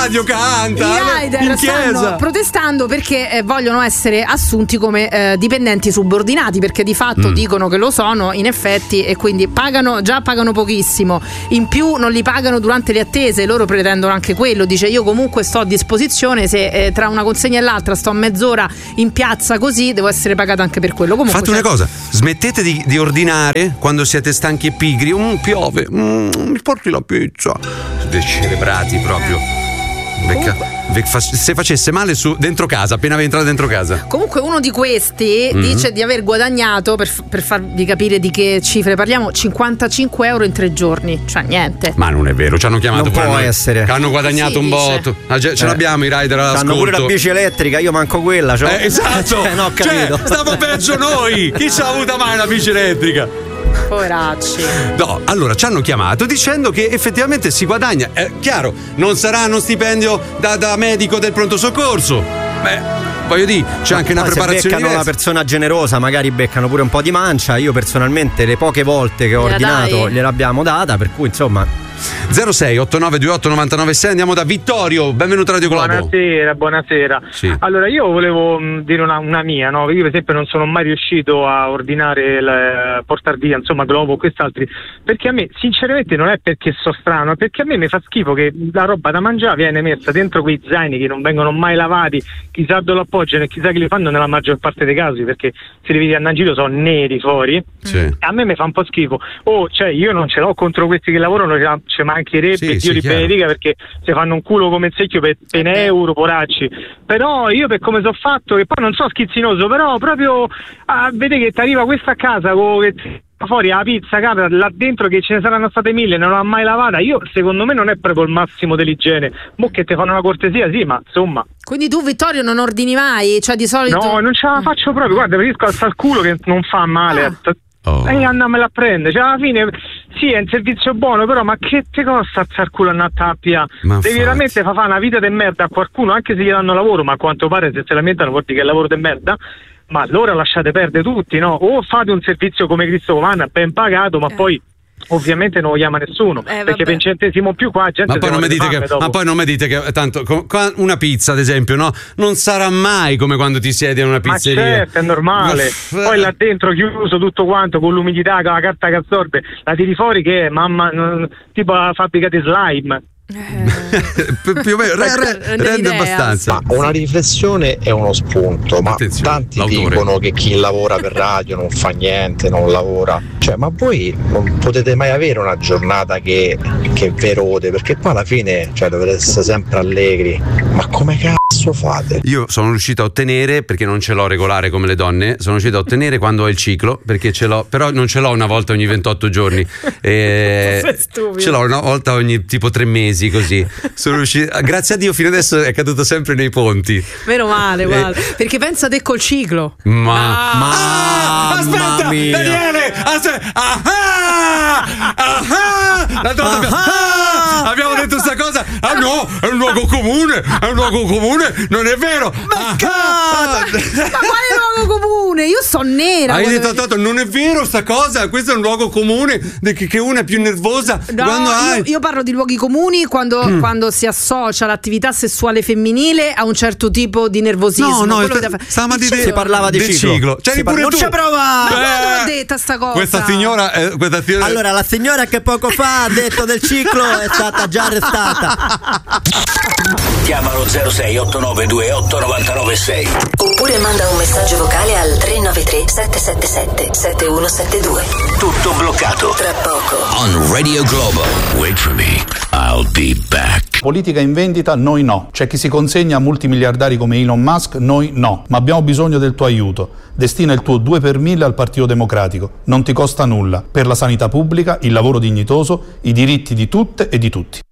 radio canta, i rider stanno protestando perché vogliono essere assunti come dipendenti subordinati, perché di fatto dicono che lo sono in effetti, e quindi pagano pochissimo, in più non li pagano durante le attese, loro pretendono anche quello. Dice: io comunque sto a disposizione, se tra una consegna e l'altra sto mezz'ora in piazza così, devo essere pagata anche per quello. Comunque fate una cosa, smettete di ordinare quando siete stanchi e pigri. Piove, mi porti la pizza. Descerebrati proprio. Se facesse male dentro casa, appena entrate dentro casa. Comunque uno di questi dice di aver guadagnato, per farvi capire di che cifre parliamo, 55 euro in 3 giorni, cioè niente. Ma non è vero, ci hanno chiamato, non può essere, che hanno guadagnato un botto. Ce l'abbiamo i rider all'ascolto. Hanno pure la bici elettrica, io manco quella, esatto. No, ho capito. Stiamo peggio noi. Chi ci ha avuta mai una bici elettrica? Poveracci. No, allora ci hanno chiamato dicendo che effettivamente si guadagna. Chiaro, non sarà uno stipendio da medico del pronto soccorso. Voglio dire, c'è anche una preparazione se beccano diversa. Una persona generosa, magari beccano pure un po' di mancia. Io personalmente le poche volte che ho ordinato gliel'abbiamo data, per cui insomma. 06 8928 996. Andiamo da Vittorio, benvenuto a Radio Globo. Buonasera. Sì. Allora io volevo dire una mia, no? Io per esempio non sono mai riuscito a ordinare portar via, insomma, Globo o quest'altri, perché a me sinceramente non è perché so strano, è perché a me mi fa schifo che la roba da mangiare viene messa dentro quei zaini che non vengono mai lavati, chissà dove lo appoggiano e chissà chi li fanno nella maggior parte dei casi, perché se li vedi andare in giro sono neri fuori. Sì. A me mi fa un po' schifo. Cioè io non ce l'ho contro questi che lavorano, ci mancherebbe, Dio li benedica, perché se fanno un culo come il secchio per euro, poracci. Però io, per come so fatto, che poi non so schizzinoso, però proprio vede che ti arriva questa a casa che fuori la pizza, capita là dentro che ce ne saranno state 1000, non l'ha mai lavata. Io secondo me non è proprio il massimo dell'igiene. Mo che ti fanno una cortesia, sì, ma insomma. Quindi tu, Vittorio, non ordini mai? Cioè di solito? No, non ce la faccio proprio. Guarda, preferisco alzare il culo che non fa male. E andiamela a prendere, cioè alla fine sì, è un servizio buono, però ma che te costa alzare il culo a una tappia? Devi veramente fare una vita di merda a qualcuno, anche se gli danno lavoro, ma a quanto pare se lamentano vuol dire che è lavoro di merda. Ma allora lasciate perdere tutti, no? O fate un servizio come Cristo comanda, ben pagato, ma poi ovviamente non lo chiama nessuno, perché per un centesimo più qua gente. Ma poi non mi dite che tanto una pizza, ad esempio, no? Non sarà mai come quando ti siedi in una pizzeria. Ma certo, è normale. Poi là dentro chiuso tutto quanto con l'umidità, con la carta che assorbe, la tiri fuori che è tipo la fabbrica di slime. Più o meno rende abbastanza. Ma una riflessione e uno spunto. Ma tanti dicono che chi lavora per radio non fa niente, non lavora. Cioè, ma voi non potete mai avere una giornata che vi rode, perché poi alla fine dovrete essere sempre allegri. Ma come cazzo fate? Io sono riuscito a ottenere, perché non ce l'ho regolare come le donne, sono riuscito a ottenere quando ho il ciclo, perché ce l'ho, però non ce l'ho una volta ogni 28 giorni. Ce l'ho una volta ogni tipo 3 mesi. Così sono riuscito, grazie a Dio fino adesso è caduto sempre nei ponti. Meno male, guarda, perché pensa te col ciclo. Aspetta, mia. Daniele, abbiamo detto sta cosa. No, è un luogo comune, non è vero. Ma quale luogo comune? Io sto nera. Hai detto tanto, non è vero sta cosa, questo è un luogo comune che una è più nervosa. No, io parlo di luoghi comuni quando si associa l'attività sessuale femminile a un certo tipo di nervosismo. Si parlava di ciclo. Cioè, non ci provare. Quando l'ho detta sta cosa? Questa signora. Allora, la signora che poco fa ha detto del ciclo è stata già arrestata. Chiamalo 06 8928 996 oppure manda un messaggio vocale al 393 777 7172. Tutto bloccato. Tra poco on Radio Globo. Wait for me, I'll be back. Politica in vendita, noi no. C'è chi si consegna a multimiliardari come Elon Musk, noi no. Ma abbiamo bisogno del tuo aiuto. Destina il tuo 2 per 1000 al Partito Democratico. Non ti costa nulla. Per la sanità pubblica, il lavoro dignitoso, i diritti di tutte e di tutti.